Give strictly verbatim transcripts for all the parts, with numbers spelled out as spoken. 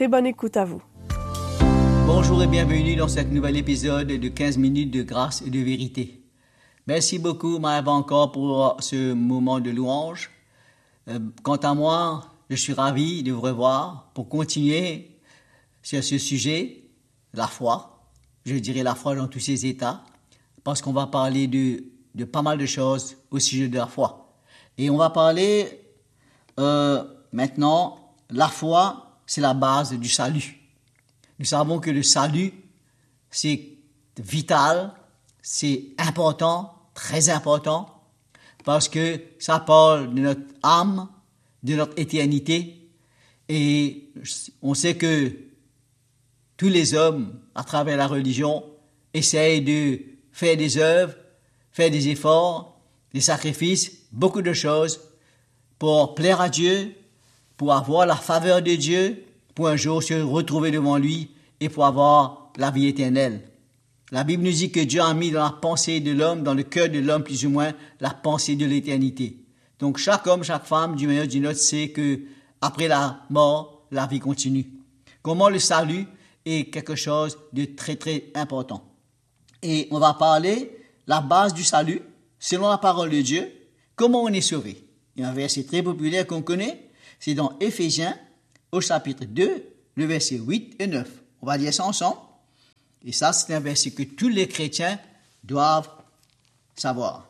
très bonne écoute à vous. Bonjour et bienvenue dans cet nouvel épisode de quinze minutes de grâce et de vérité. Merci beaucoup, Maëva, encore pour ce moment de louange. Euh, quant à moi, je suis ravi de vous revoir pour continuer sur ce sujet, la foi. Je dirais la foi dans tous ses états, parce qu'on va parler de, de pas mal de choses au sujet de la foi. Et on va parler euh, maintenant, la foi, c'est la base du salut. Nous savons que le salut, c'est vital, c'est important, très important, parce que ça parle de notre âme, de notre éternité. Et on sait que tous les hommes, à travers la religion, essayent de faire des œuvres, faire des efforts, des sacrifices, beaucoup de choses pour plaire à Dieu, pour avoir la faveur de Dieu, pour un jour se retrouver devant lui et pour avoir la vie éternelle. La Bible nous dit que Dieu a mis dans la pensée de l'homme, dans le cœur de l'homme plus ou moins, la pensée de l'éternité. Donc chaque homme, chaque femme, d'une manière ou d'une autre, sait que après la mort, la vie continue. Comment le salut est quelque chose de très très important. Et on va parler la base du salut, selon la parole de Dieu, comment on est sauvé. Il y a un verset très populaire qu'on connaît, c'est dans Éphésiens, au chapitre deux, le verset huit et neuf. On va lire ça ensemble. Et ça, c'est un verset que tous les chrétiens doivent savoir.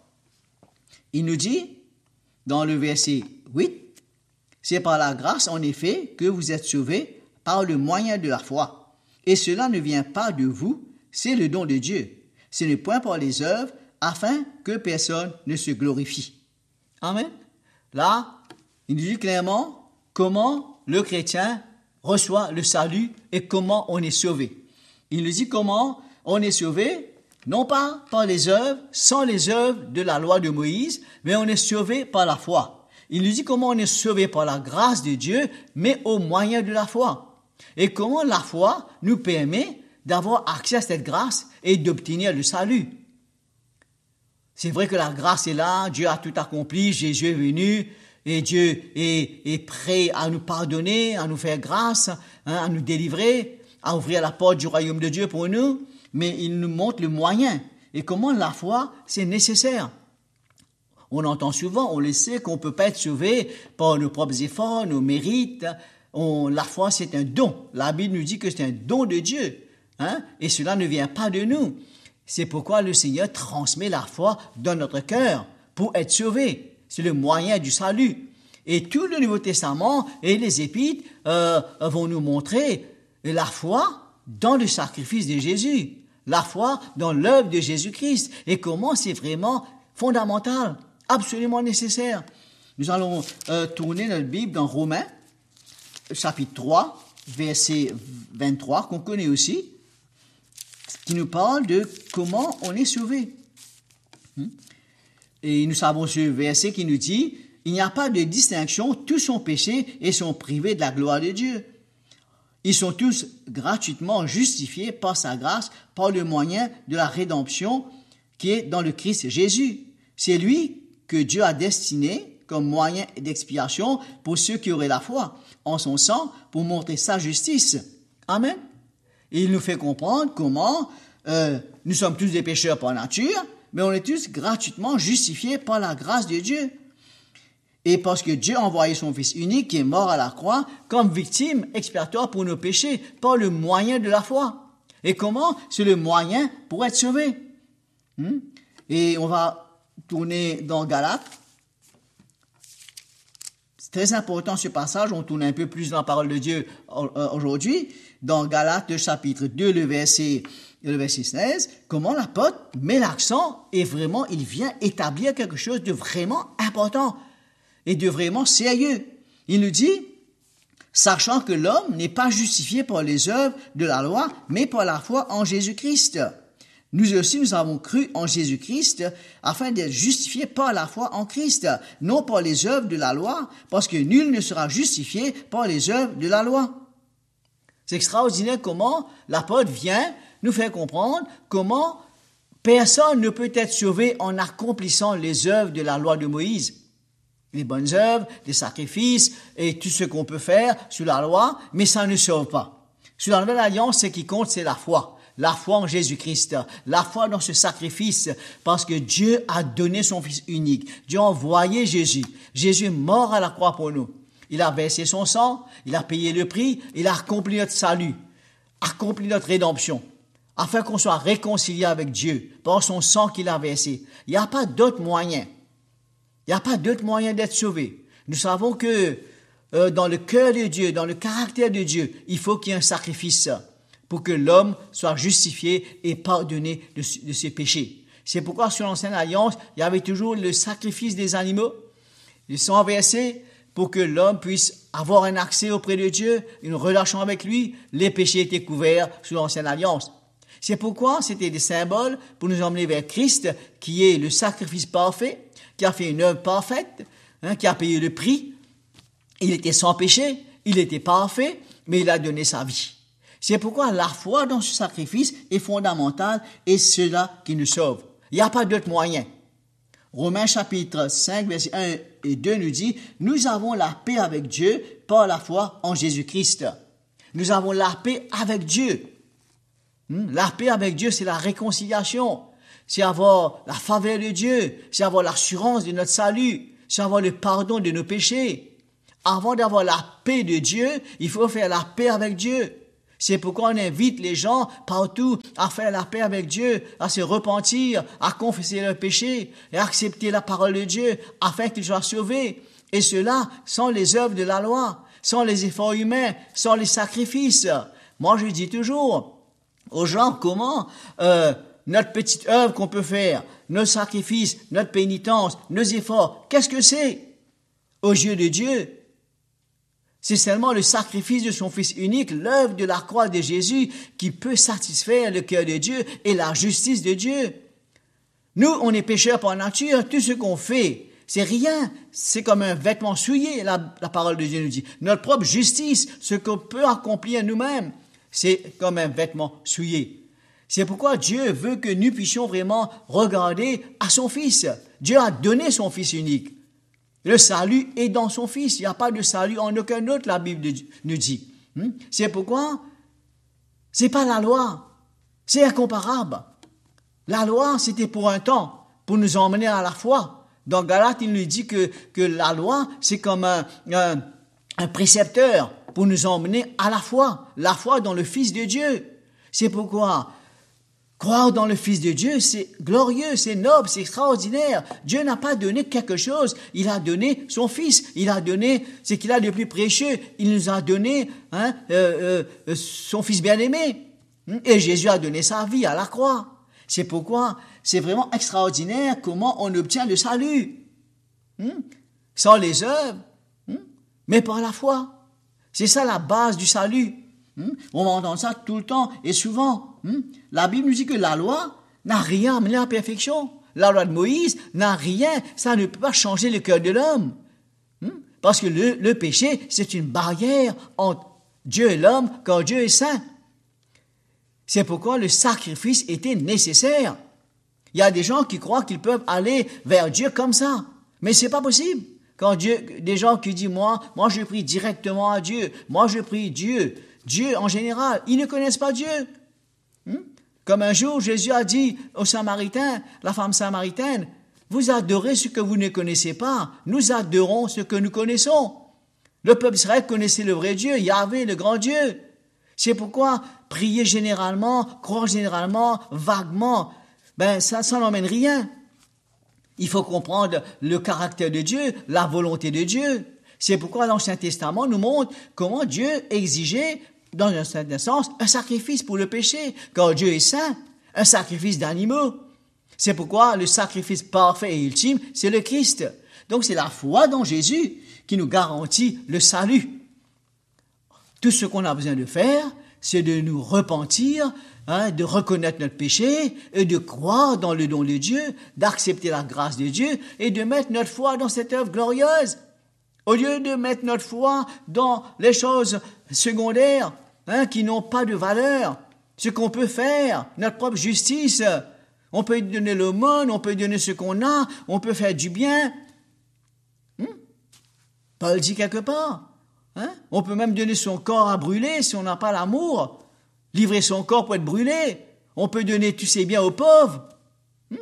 Il nous dit, dans le verset huit, « C'est par la grâce, en effet, que vous êtes sauvés par le moyen de la foi. Et cela ne vient pas de vous, c'est le don de Dieu. Ce n'est point par les œuvres, afin que personne ne se glorifie. » Amen. Là, il nous dit clairement comment le chrétien reçoit le salut et comment on est sauvé. Il nous dit comment on est sauvé, non pas par les œuvres, sans les œuvres de la loi de Moïse, mais on est sauvé par la foi. Il nous dit comment on est sauvé par la grâce de Dieu, mais au moyen de la foi. Et comment la foi nous permet d'avoir accès à cette grâce et d'obtenir le salut. C'est vrai que la grâce est là, Dieu a tout accompli, Jésus est venu, et Dieu est, est prêt à nous pardonner, à nous faire grâce, hein, à nous délivrer, à ouvrir la porte du royaume de Dieu pour nous, mais il nous montre le moyen et comment la foi, c'est nécessaire. On entend souvent, on le sait, qu'on ne peut pas être sauvé par nos propres efforts, nos mérites. On, la foi, c'est un don. La Bible nous dit que c'est un don de Dieu, hein, et cela ne vient pas de nous. C'est pourquoi le Seigneur transmet la foi dans notre cœur pour être sauvé. C'est le moyen du salut. Et tout le Nouveau Testament et les Épîtres euh, vont nous montrer la foi dans le sacrifice de Jésus, la foi dans l'œuvre de Jésus-Christ et comment c'est vraiment fondamental, absolument nécessaire. Nous allons euh, tourner notre Bible dans Romains, chapitre trois, verset vingt-trois, qu'on connaît aussi, qui nous parle de comment on est sauvé. Et nous savons ce verset qui nous dit « Il n'y a pas de distinction, tous sont péchés et sont privés de la gloire de Dieu. Ils sont tous gratuitement justifiés par sa grâce, par le moyen de la rédemption qui est dans le Christ Jésus. C'est lui que Dieu a destiné comme moyen d'expiation pour ceux qui auraient la foi, en son sang, pour montrer sa justice. » Amen. Et il nous fait comprendre comment euh, nous sommes tous des pécheurs par nature, mais on est tous gratuitement justifiés par la grâce de Dieu. Et parce que Dieu a envoyé son Fils unique qui est mort à la croix comme victime expiatoire pour nos péchés par le moyen de la foi. Et comment? C'est le moyen pour être sauvé. Hmm? Et on va tourner dans Galates. C'est très important ce passage, on tourne un peu plus dans la parole de Dieu aujourd'hui. Dans Galates chapitre deux, le verset, le verset seize, comment l'apôtre met l'accent et vraiment il vient établir quelque chose de vraiment important et de vraiment sérieux. Il nous dit, sachant que l'homme n'est pas justifié par les œuvres de la loi, mais par la foi en Jésus-Christ. Nous aussi, nous avons cru en Jésus-Christ afin d'être justifiés par la foi en Christ, non par les œuvres de la loi, parce que nul ne sera justifié par les œuvres de la loi. C'est extraordinaire comment l'apôtre vient nous faire comprendre comment personne ne peut être sauvé en accomplissant les œuvres de la loi de Moïse. les bonnes œuvres, les sacrifices et tout ce qu'on peut faire sous la loi, mais ça ne sauve pas. Sous la nouvelle alliance, ce qui compte, c'est la foi. La foi en Jésus-Christ, la foi dans ce sacrifice, parce que Dieu a donné son Fils unique. Dieu a envoyé Jésus. Jésus est mort à la croix pour nous. Il a versé son sang, il a payé le prix, il a accompli notre salut, accompli notre rédemption, afin qu'on soit réconcilié avec Dieu par son sang qu'il a versé. Il n'y a pas d'autre moyen. Il n'y a pas d'autre moyen d'être sauvé. Nous savons que euh, dans le cœur de Dieu, dans le caractère de Dieu, il faut qu'il y ait un sacrifice pour que l'homme soit justifié et pardonné de, de ses péchés. C'est pourquoi sur l'Ancienne Alliance, il y avait toujours le sacrifice des animaux. Ils sont versés pour que l'homme puisse avoir un accès auprès de Dieu, une relation avec lui. Les péchés étaient couverts sous l'Ancienne Alliance. C'est pourquoi c'était des symboles pour nous emmener vers Christ, qui est le sacrifice parfait, qui a fait une œuvre parfaite, hein, qui a payé le prix. Il était sans péché, il était parfait, mais il a donné sa vie. C'est pourquoi la foi dans ce sacrifice est fondamentale et c'est cela qui nous sauve. Il n'y a pas d'autre moyen. Romains chapitre cinq, versets un et deux nous dit, « Nous avons la paix avec Dieu par la foi en Jésus-Christ. » Nous avons la paix avec Dieu. La paix avec Dieu, c'est la réconciliation. C'est avoir la faveur de Dieu. C'est avoir l'assurance de notre salut. C'est avoir le pardon de nos péchés. Avant d'avoir la paix de Dieu, il faut faire la paix avec Dieu. C'est pourquoi on invite les gens partout à faire la paix avec Dieu, à se repentir, à confesser leurs péchés et à accepter la parole de Dieu afin qu'ils soient sauvés. Et cela sans les œuvres de la loi, sans les efforts humains, sans les sacrifices. Moi, je dis toujours aux gens comment euh, notre petite œuvre qu'on peut faire, nos sacrifices, notre pénitence, nos efforts, qu'est-ce que c'est aux yeux de Dieu? C'est seulement le sacrifice de son Fils unique, l'œuvre de la croix de Jésus, qui peut satisfaire le cœur de Dieu et la justice de Dieu. Nous, on est pécheurs par nature, tout ce qu'on fait, c'est rien. C'est comme un vêtement souillé, la, la parole de Dieu nous dit. Notre propre justice, ce qu'on peut accomplir nous-mêmes, c'est comme un vêtement souillé. C'est pourquoi Dieu veut que nous puissions vraiment regarder à son Fils. Dieu a donné son Fils unique. Le salut est dans son Fils. Il n'y a pas de salut en aucun autre, la Bible nous dit. C'est pourquoi c'est pas la loi. C'est incomparable. La loi, c'était pour un temps, pour nous emmener à la foi. Dans Galates, il nous dit que, que la loi, c'est comme un, un, un précepteur pour nous emmener à la foi. La foi dans le Fils de Dieu. C'est pourquoi croire dans le Fils de Dieu, c'est glorieux, c'est noble, c'est extraordinaire. Dieu n'a pas donné quelque chose, il a donné son Fils, il a donné ce qu'il a de plus précieux, il nous a donné hein, euh, euh, son Fils bien-aimé. Et Jésus a donné sa vie à la croix. C'est pourquoi c'est vraiment extraordinaire comment on obtient le salut. Hum? Sans les œuvres, hum? mais par la foi. C'est ça la base du salut. Hum? On va entendre ça tout le temps et souvent. Hum? La Bible nous dit que la loi n'a rien amené à la perfection. La loi de Moïse n'a rien, ça ne peut pas changer le cœur de l'homme. Hum? Parce que le, le péché, c'est une barrière entre Dieu et l'homme quand Dieu est saint. C'est pourquoi le sacrifice était nécessaire. Il y a des gens qui croient qu'ils peuvent aller vers Dieu comme ça. Mais c'est pas possible. Quand Dieu, des gens qui disent, moi, moi je prie directement à Dieu. Moi je prie Dieu. Dieu en général, ils ne connaissent pas Dieu. Hum? Comme un jour, Jésus a dit aux Samaritains, la femme samaritaine, vous adorez ce que vous ne connaissez pas. Nous adorons ce que nous connaissons. Le peuple d'Israël connaissait le vrai Dieu, Yahvé, le grand Dieu. C'est pourquoi prier généralement, croire généralement, vaguement, ben ça, ça n'emmène rien. Il faut comprendre le caractère de Dieu, la volonté de Dieu. C'est pourquoi l'Ancien Testament nous montre comment Dieu exigeait, dans un certain sens, un sacrifice pour le péché. Quand Dieu est saint, un sacrifice d'animaux. C'est pourquoi le sacrifice parfait et ultime, c'est le Christ. Donc c'est la foi dans Jésus qui nous garantit le salut. Tout ce qu'on a besoin de faire, c'est de nous repentir, hein, de reconnaître notre péché et de croire dans le don de Dieu, d'accepter la grâce de Dieu et de mettre notre foi dans cette œuvre glorieuse. Au lieu de mettre notre foi dans les choses secondaires, hein, qui n'ont pas de valeur, ce qu'on peut faire, notre propre justice, on peut donner l'aumône, on peut donner ce qu'on a, on peut faire du bien. Hmm? Paul dit quelque part. Hein? On peut même donner son corps à brûler si on n'a pas l'amour. Livrer son corps pour être brûlé. On peut donner tous ses biens aux pauvres. Hein?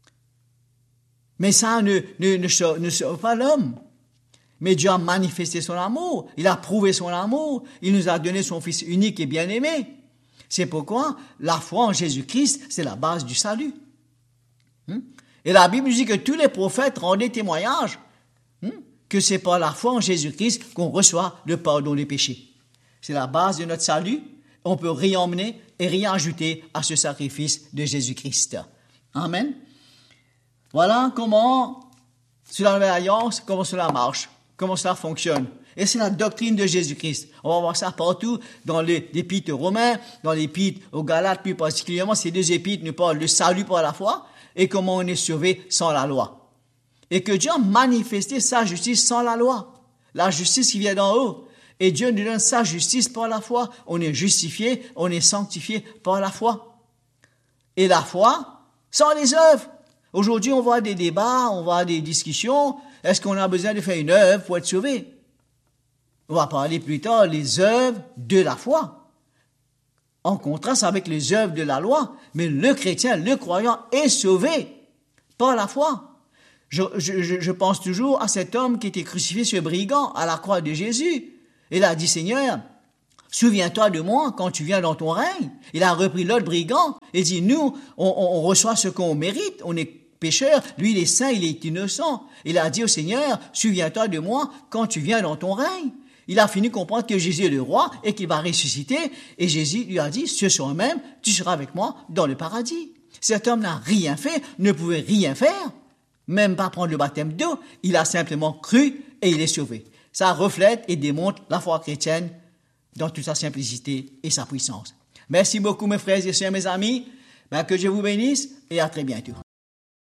Mais ça ne, ne, ne, sauve, ne sauve pas l'homme. Mais Dieu a manifesté son amour. Il a prouvé son amour. Il nous a donné son Fils unique et bien-aimé. C'est pourquoi la foi en Jésus-Christ, c'est la base du salut. Hein? Et la Bible dit que tous les prophètes rendaient témoignage hein, que c'est par la foi en Jésus-Christ qu'on reçoit le pardon des péchés. C'est la base de notre salut. On peut rien emmener et rien ajouter à ce sacrifice de Jésus-Christ. Amen. Voilà comment, sous la nouvelle alliance, comment cela marche, comment cela fonctionne. Et c'est la doctrine de Jésus-Christ. On va voir ça partout, dans l'épître aux Romains, dans l'épître aux Galates plus particulièrement. Ces deux épîtres nous parlent du salut par la foi et comment on est sauvé sans la loi. Et que Dieu a manifesté sa justice sans la loi. La justice qui vient d'en haut. Et Dieu nous donne sa justice par la foi. On est justifié, on est sanctifié par la foi. Et la foi, sans les œuvres. Aujourd'hui, on voit des débats, on voit des discussions. Est-ce qu'on a besoin de faire une œuvre pour être sauvé? On va parler plus tard des œuvres de la foi. En contraste avec les œuvres de la loi. Mais le chrétien, le croyant est sauvé par la foi. Je, je, je pense toujours à cet homme qui était crucifié sur brigand à la croix de Jésus. Il a dit, Seigneur, souviens-toi de moi quand tu viens dans ton règne. Il a repris l'autre brigand et dit, nous, on, on reçoit ce qu'on mérite. On est pécheur. Lui, il est saint, il est innocent. Il a dit au Seigneur, souviens-toi de moi quand tu viens dans ton règne. Il a fini de comprendre que Jésus est le roi et qu'il va ressusciter. Et Jésus lui a dit, ce soir même, tu seras avec moi dans le paradis. Cet homme n'a rien fait, ne pouvait rien faire, même pas prendre le baptême d'eau. Il a simplement cru et il est sauvé. Ça reflète et démontre la foi chrétienne dans toute sa simplicité et sa puissance. Merci beaucoup mes frères et sœurs, mes amis. Ben, que Dieu vous bénisse et à très bientôt.